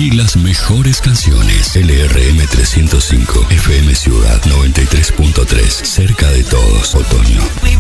Elegí las mejores canciones. LRM 305, FM Ciudad 93.3, cerca de todos, otoño.